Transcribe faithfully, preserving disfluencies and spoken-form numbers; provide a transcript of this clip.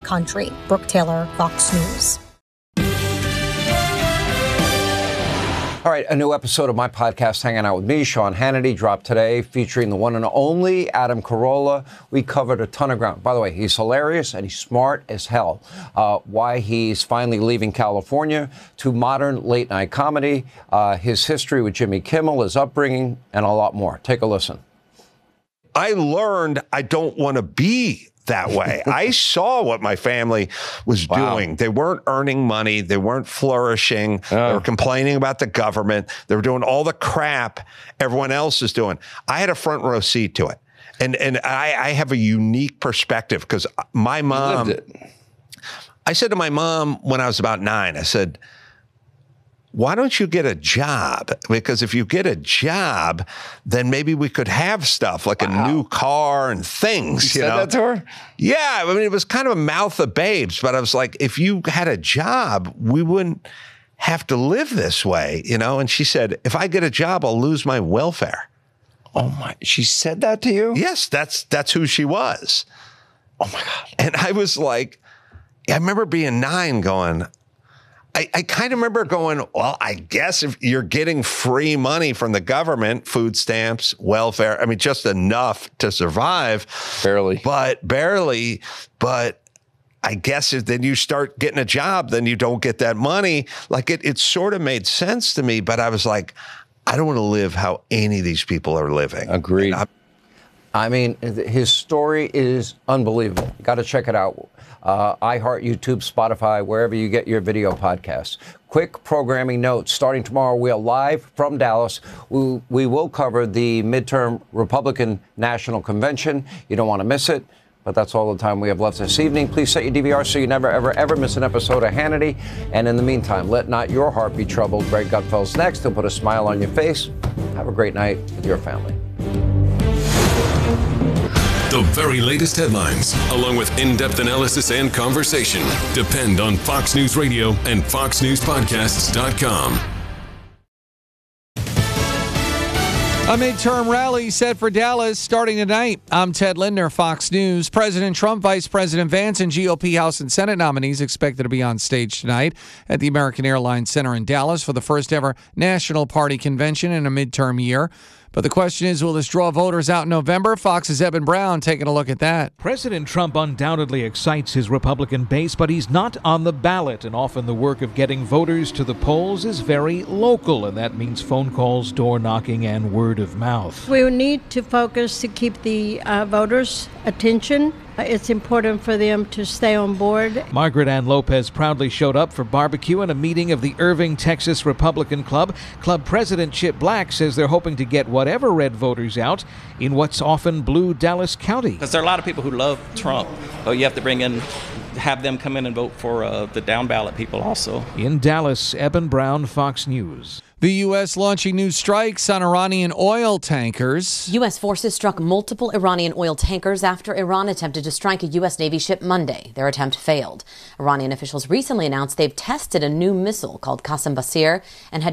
country. Brooke Taylor, Fox News. All right, a new episode of my podcast, Hanging Out with Me, Sean Hannity, dropped today, featuring the one and only Adam Carolla. We covered a ton of ground. By the way, he's hilarious and he's smart as hell. Uh, why he's finally leaving California, to modern late-night comedy, uh, his history with Jimmy Kimmel, his upbringing, and a lot more. Take a listen. I learned I don't want to be that way. I saw what my family was wow. doing. They weren't earning money. They weren't flourishing. Oh. They were complaining about the government. They were doing all the crap everyone else is doing. I had a front row seat to it. And and I, I have a unique perspective because my mom, you lived it. I said to my mom when I was about nine, I said, why don't you get a job? Because if you get a job, then maybe we could have stuff like wow. a new car and things. You, you said know? that to her? Yeah. I mean, it was kind of a mouth of babes, but I was like, if you had a job, we wouldn't have to live this way, you know? And she said, if I get a job, I'll lose my welfare. Oh my, she said that to you? Yes, that's, that's who she was. Oh my God. And I was like, I remember being nine going, I, I kind of remember going, well, I guess if you're getting free money from the government, food stamps, welfare, I mean, just enough to survive. Barely. But barely. But I guess if then you start getting a job, then you don't get that money. Like it, it sort of made sense to me. But I was like, I don't want to live how any of these people are living. Agreed. I mean, his story is unbelievable. Got to check it out. Uh, iHeart, YouTube, Spotify, wherever you get your video podcasts. Quick programming notes. Starting tomorrow, we are live from Dallas. We, we will cover the midterm Republican National Convention. You don't want to miss it. But that's all the time we have left this evening. Please set your D V R so you never, ever, ever miss an episode of Hannity. And in the meantime, let not your heart be troubled. Greg Gutfeld's next. He'll put a smile on your face. Have a great night with your family. The very latest headlines, along with in-depth analysis and conversation, depend on Fox News Radio and fox news podcasts dot com. A midterm rally set for Dallas starting tonight. I'm Ted Lindner, Fox News. President Trump, Vice President Vance, and G O P House and Senate nominees expected to be on stage tonight at the American Airlines Center in Dallas for the first ever National Party Convention in a midterm year. But the question is, will this draw voters out in November? Fox's Eben Brown taking a look at that. President Trump undoubtedly excites his Republican base, but he's not on the ballot, and often the work of getting voters to the polls is very local, and that means phone calls, door knocking, and word of mouth. We need to focus to keep the uh, voters' attention. It's important for them to stay on board. Margaret Ann Lopez proudly showed up for barbecue and a meeting of the Irving, Texas Republican Club. Club President Chip Black says they're hoping to get whatever red voters out in what's often blue Dallas County. Because there are a lot of people who love Trump, but you have to bring in, have them come in and vote for uh, the down ballot people also. In Dallas, Eben Brown, Fox News. The U S launching new strikes on Iranian oil tankers. U S forces struck multiple Iranian oil tankers after Iran attempted to strike a U S Navy ship Monday. Their attempt failed. Iranian officials recently announced they've tested a new missile called Qasem Basir and had